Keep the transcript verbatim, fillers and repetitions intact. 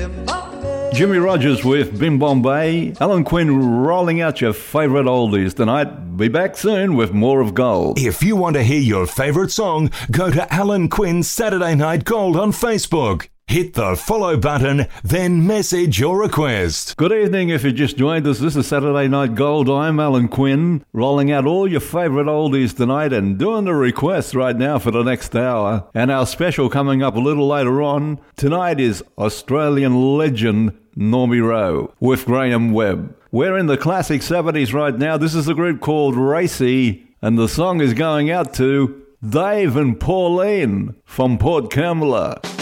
Jimmy Rogers with Bim Bombay. Alan Quinn rolling out your favourite oldies tonight. Be back soon with more of Gold. If you want to hear your favourite song, go to Alan Quinn's Saturday Night Gold on Facebook. Hit the follow button, then message your request. Good evening if you just joined us. This is Saturday Night Gold. I'm Alan Quinn, rolling out all your favourite oldies tonight and doing the requests right now for the next hour. And our special coming up a little later on tonight is Australian legend Normie Rowe with Graham Webb. We're in the classic seventies right now. This is a group called Racy, and the song is going out to Dave and Pauline from Port Kembla.